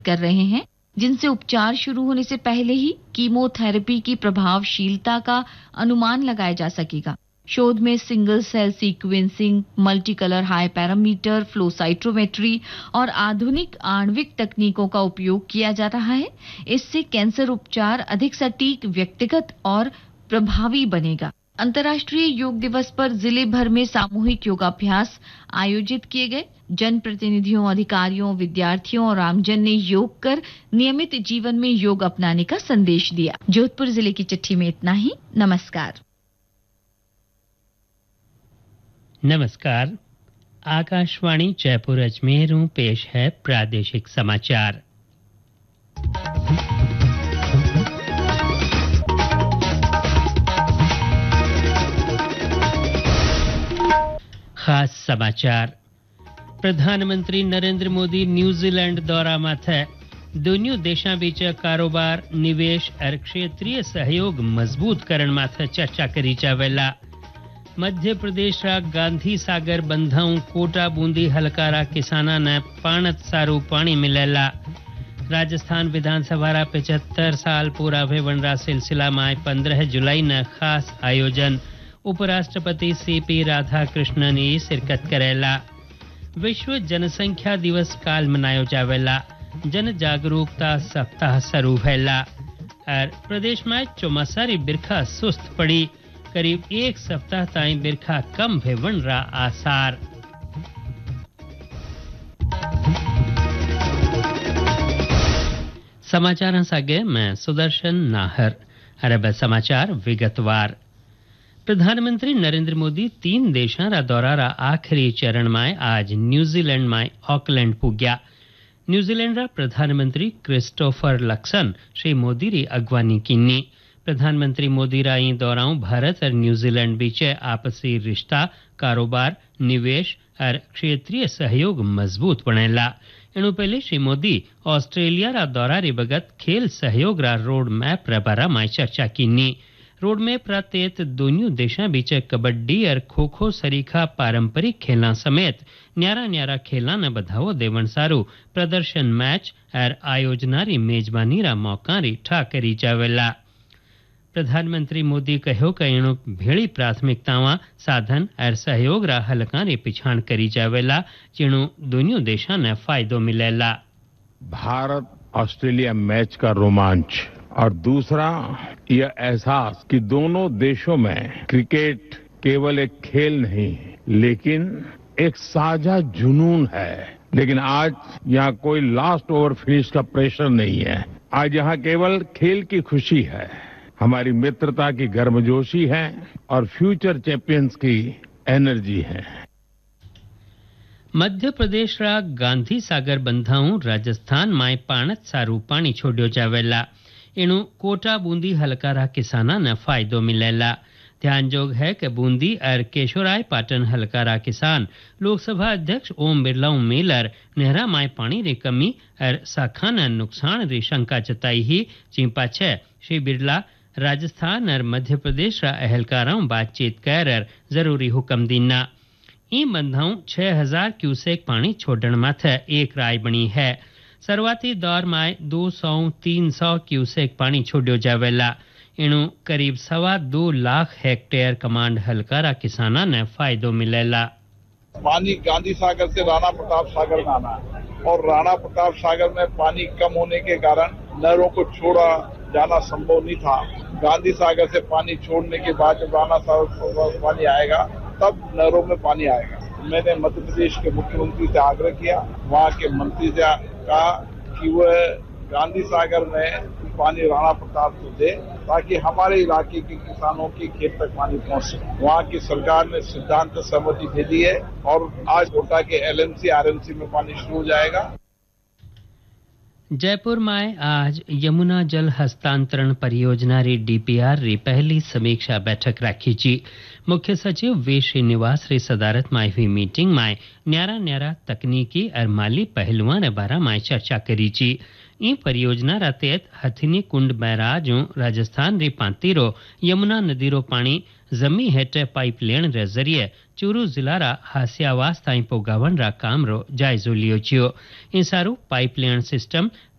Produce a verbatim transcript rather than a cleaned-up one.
कर रहे हैं, जिनसे उपचार शुरू होने से पहले ही कीमोथेरेपी की प्रभावशीलता का अनुमान लगाया जा सकेगा। शोध में single cell sequencing, multi colour high parameter flow cytometry और आधुनिक आणविक तकनीकों का उपयोग किया जा रहा है। इससे कैंसर उपचार अधिक सटीक, व्यक्तिगत और प्रभावी बनेगा। अंतर्राष्ट्रीय योग दिवस पर जिले भर में सामूहिक योगाभ्यास आयोजित किए गए। जनप्रतिनिधियों, अधिकारियों, विद्यार्थियों और आमजन ने योग कर नियमित जीवन में योग अपनाने का संदेश दिया। जोधपुर जिले की चिट्ठी में इतना ही। नमस्कार। नमस्कार। आकाशवाणी जयपुर अजमेर पेश है प्रादेशिक समाचार। खास समाचार। प्रधानमंत्री नरेंद्र मोदी न्यूजीलैंड दौरा माथे। दोनों देशों बीच कारोबार, निवेश और क्षेत्रीय सहयोग मजबूत करण माथे चर्चा करी जावेला। मध्य प्रदेश रा गांधी सागर बंधाऊ कोटा बूंदी हलकारा किसाना ने पाणत सारू पानी मिलेला। राजस्थान विधानसभा रा पचहत्तर साल पूरा भेवण रा सिलसिला में पंद्रह जुलाई न खास आयोजन। उपराष्ट्रपति सीपी राधाकृष्णन ने शिरकत करेला। विश्व जनसंख्या दिवस काल मनायो जावेला। जन जागरूकता सप्ताह शुरू हैला। और प्रदेश में चौमासारी बिरखा सुस्त पड़ी। करीब एक सप्ताह ताई बिरखा कम भेवण रा आसार। समाचार सागे मैं सुदर्शन नाहर। अरब समाचार विगतवार। प्रधानमंत्री नरेंद्र मोदी तीन देशों रा दौरा रा आखिरी चरण में आज न्यूजीलैंड में ऑकलैंड पुग्या। न्यूजीलैंड रा प्रधानमंत्री क्रिस्टोफर लक्सन श्री मोदी री अगवानी कीनी। प्रधानमंत्री मोदी रा ई दौराओं भारत और न्यूजीलैंड बीच आपसी रिश्ता, कारोबार, निवेश और क्षेत्रीय सहयोग मजबूत बनेला। एनु पहले श्री मोदी ऑस्ट्रेलिया रा दौरा रे बगत खेल सहयोग रा रोड मैप रा बारा में चर्चा कीनी। रोड मैप रा तहत दोनों देशों बीच कबड्डी और खो खो सरीखा पारंपरिक खेलों समेत न्यारा न्यारा खेलों ने बढ़ावो देवण सारू प्रदर्शन मैच और आयोजना री मेजबानी रा मौका री ठा करी जावेला। प्रधानमंत्री मोदी कहो कि एणु भेड़ी प्राथमिकतावां, साधन और सहयोग रा हलका री पिछाण करी जावेला, जेणु दोनों देशों ने फायदो मिलेला। भारत ऑस्ट्रेलिया मैच का रोमांच और दूसरा यह एहसास कि दोनों देशों में क्रिकेट केवल एक खेल नहीं लेकिन एक साझा जुनून है। लेकिन आज यहाँ कोई लास्ट ओवर फिनिश का प्रेशर नहीं है। आज यहाँ केवल खेल की खुशी है, हमारी मित्रता की गर्मजोशी है और फ्यूचर चैंपियंस की एनर्जी है। मध्य प्रदेश रा गांधी सागर बंधाऊ राजस्थान में पाणत सारू पानी छोड़ो जावेला। एणु कोटा बूंदी हलकारा किसाना ने फायदो मिलेला। ध्यानजोग है कि बूंदी और केशोराय पाटन हलकारा किसान लोकसभा अध्यक्ष Om Birla Mailer Nahra my पानी री कमी और साखा न नुकसान री शंका जताई ही चिंपा छे श्री बिरला राजस्थान और मध्य प्रदेश रा अहलकारों बातचीत कर जरूरी हुक्म दीना। ई बंधाऊ छह हजार क्यूसेक पानी छोड़न माथे एक राय बनी है। शुरुआती दौर में दो सौ तीन सौ क्यूसेक पानी छोड़ो जावेला। इणु करीब सवा दो लाख हेक्टेयर कमांड हलकारा किसाना ने फायदो मिलेला। पानी गांधी सागर से राणा प्रताप सागर में आना है और राणा प्रताप सागर में पानी कम होने के कारण नहरों को छोड़ा जाना संभव नहीं था। गांधी सागर से पानी छोड़ने के बाद जब राणा सागर से पानी आएगा तब नहरों में पानी आएगा। मैंने मध्य प्रदेश के मुख्यमंत्री से आग्रह किया, वहाँ के मंत्री से कहा कि वह गांधी सागर में पानी राणा प्रताप को दे ताकि हमारे इलाके के किसानों के खेत तक पानी पहुंच सके। वहाँ की सरकार ने सिद्धांत सहमति दे दी है और आज कोटा के एलएमसी आरएमसी में पानी शुरू हो जाएगा। जयपुर में आज यमुना जल हस्तांतरण परियोजना री डीपीआर री पहली समीक्षा बैठक राखी जी। मुख्य सचिव वी श्रीनिवास री सदारत में हुई मीटिंग में न्यारा न्यारा तकनीकी और माली पहलुओं रे बारे में चर्चा करी जी। ಈ ಪರಿಯೋಜನಾ रा तहत हथिनी कुंड बैराज राजस्थान री पांतीरो यमुना नदी रो पानी जमी हेठे पाइप लेन रे जरिए चूरू जिला रा हास्यावास ताई पोगावन रा काम रो जायजो लियो छियो। इन सारू पाइप लेन सिस्टम